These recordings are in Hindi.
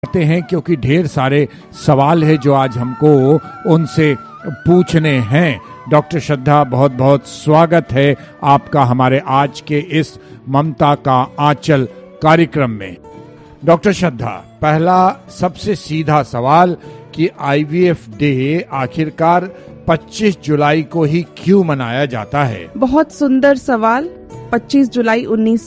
करते हैं क्योंकि ढेर सारे सवाल है जो आज हमको उनसे पूछने हैं। डॉक्टर श्रद्धा, बहुत बहुत स्वागत है आपका हमारे आज के इस ममता का आंचल कार्यक्रम में। डॉक्टर श्रद्धा, पहला सबसे सीधा सवाल कि आईवीएफ डे आखिरकार 25 जुलाई को ही क्यों मनाया जाता है? बहुत सुंदर सवाल। 25 जुलाई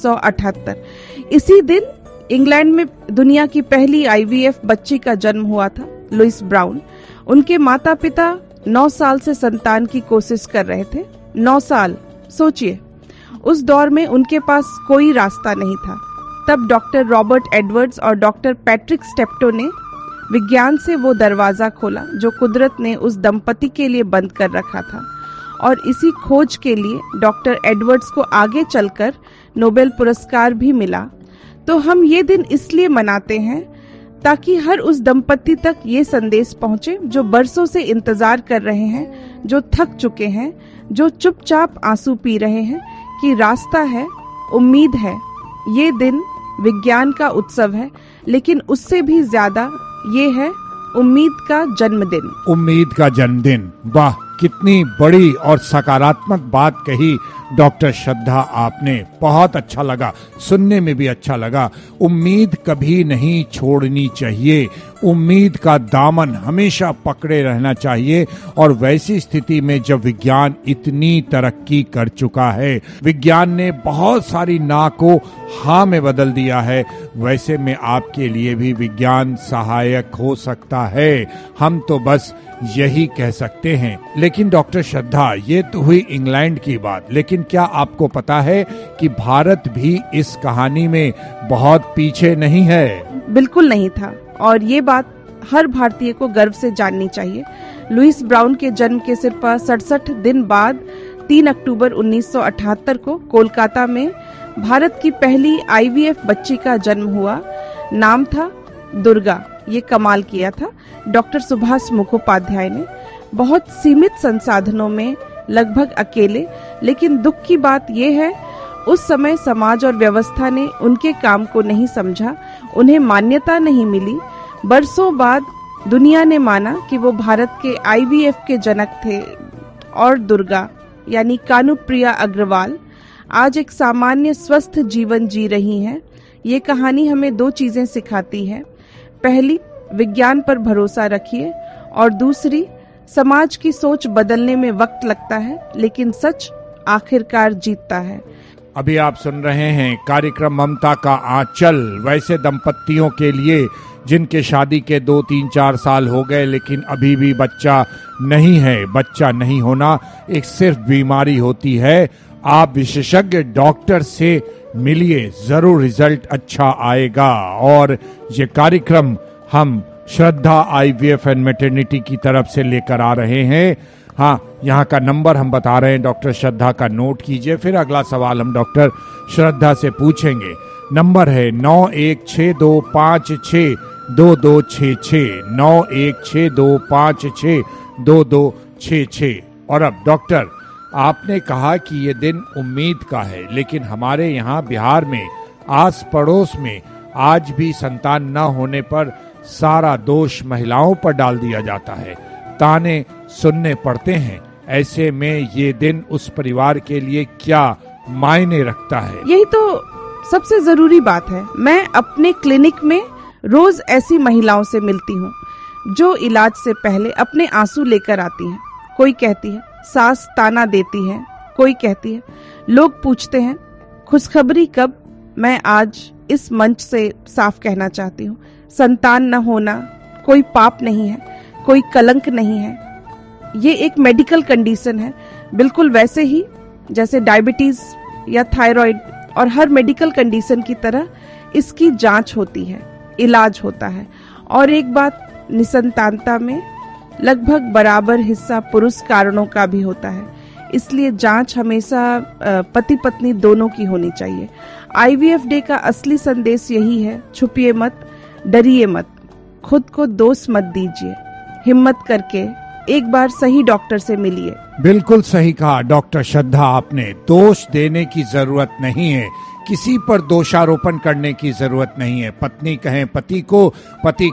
1978 इसी दिन इंग्लैंड में दुनिया की पहली आईवीएफ बच्ची का जन्म हुआ था, लुइस ब्राउन। उनके माता पिता 9 साल से संतान की कोशिश कर रहे थे। 9 साल, सोचिए, उस दौर में उनके पास कोई रास्ता नहीं था। तब डॉक्टर रॉबर्ट एडवर्ड्स और डॉक्टर पैट्रिक स्टेप्टो ने विज्ञान से वो दरवाजा खोला जो कुदरत ने उस दंपति के लिए बंद कर रखा था, और इसी खोज के लिए डॉक्टर एडवर्ड्स को आगे चलकर नोबेल पुरस्कार भी मिला। तो हम ये दिन इसलिए मनाते हैं ताकि हर उस दंपति तक ये संदेश पहुंचे जो बरसों से इंतजार कर रहे हैं, जो थक चुके हैं, जो चुपचाप आंसू पी रहे हैं, कि रास्ता है, उम्मीद है। ये दिन विज्ञान का उत्सव है, लेकिन उससे भी ज्यादा ये है उम्मीद का जन्मदिन। उम्मीद का जन्मदिन, वाह कितनी बड़ी और सकारात्मक बात कही डॉक्टर श्रद्धा आपने। बहुत अच्छा लगा, सुनने में भी अच्छा लगा। उम्मीद कभी नहीं छोड़नी चाहिए, उम्मीद का दामन हमेशा पकड़े रहना चाहिए। और वैसी स्थिति में जब विज्ञान इतनी तरक्की कर चुका है, विज्ञान ने बहुत सारी ना को हाँ में बदल दिया है, वैसे में आपके लिए भी विज्ञान सहायक हो सकता है। हम तो बस यही कह सकते हैं। लेकिन डॉक्टर श्रद्धा, ये तो हुई इंग्लैंड की बात, लेकिन क्या आपको पता है कि भारत भी इस कहानी में बहुत पीछे नहीं है? बिल्कुल नहीं था, और ये बात हर भारतीय को गर्व से जाननी चाहिए। लुइस ब्राउन के जन्म के सिर्फ 67 दिन बाद 3 अक्टूबर 1978 को कोलकाता में भारत की पहली आईवीएफ बच्ची का जन्म हुआ। नाम था दुर्गा। ये कमाल किया था डॉक्टर सुभाष मुखोपाध्याय ने, बहुत सीमित संसाधनों में, लगभग अकेले। लेकिन दुख की बात यह है, उस समय समाज और व्यवस्था ने उनके काम को नहीं समझा, उन्हें मान्यता नहीं मिली। बरसों बाद दुनिया ने माना कि वो भारत के आईवीएफ के जनक थे। और दुर्गा यानी कानुप्रिया अग्रवाल आज एक सामान्य स्वस्थ जीवन जी रही हैं। ये कहानी हमें 2 चीजें सिखाती है। पहली, विज्ञान पर भरोसा रखिए, और दूसरी, समाज की सोच बदलने में वक्त लगता है, लेकिन सच आखिरकार जीतता है। अभी आप सुन रहे हैं कार्यक्रम ममता का आंचल, वैसे दंपतियों के लिए जिनके शादी के 2, 3, 4 साल हो गए लेकिन अभी भी बच्चा नहीं है। बच्चा नहीं होना एक सिर्फ बीमारी होती है। आप विशेषज्ञ डॉक्टर से मिलिए, जरूर रिजल्ट अच्छा आएगा। और ये कार्यक्रम हम श्रद्धा आईवीएफ एंड मैटरनिटी की तरफ से लेकर आ रहे हैं। हाँ, यहाँ का नंबर हम बता रहे हैं, डॉक्टर श्रद्धा का नोट कीजिए, फिर अगला सवाल हम डॉक्टर श्रद्धा से पूछेंगे। नंबर है 9162562266, 9162562266। और अब डॉक्टर, आपने कहा कि ये दिन उम्मीद का है, लेकिन हमारे यहाँ बिहार में, आस पड़ोस में आज भी संतान न होने पर सारा दोष महिलाओं पर डाल दिया जाता है, ताने सुनने पड़ते हैं। ऐसे में ये दिन उस परिवार के लिए क्या मायने रखता है? यही तो सबसे जरूरी बात है। मैं अपने क्लिनिक में रोज ऐसी महिलाओं से मिलती हूँ जो इलाज से पहले अपने आंसू लेकर आती हैं। कोई कहती है सास ताना देती है, कोई कहती है, लोग पूछते हैं खुशखबरी कब। मैं आज इस मंच से साफ कहना चाहती हूँ, संतान न होना कोई पाप नहीं है, कोई कलंक नहीं है। ये एक मेडिकल कंडीशन है, बिल्कुल वैसे ही जैसे डायबिटीज या थायराइड, और हर मेडिकल कंडीशन की तरह इसकी जांच होती है, इलाज होता है। और एक बात, निसंतानता में लगभग बराबर हिस्सा पुरुष कारणों का भी होता है, इसलिए जांच हमेशा पति पत्नी दोनों की होनी चाहिए। आईवीएफ डे का असली संदेश यही है, छुपिए मत, डरिए मत, खुद को दोष मत दीजिए, हिम्मत करके एक बार सही डॉक्टर से मिलिए। बिल्कुल सही कहा डॉक्टर श्रद्धा आपने। दोष देने की जरूरत नहीं है, किसी पर दोषारोपण करने की जरूरत नहीं है। पत्नी कहें पति को, पति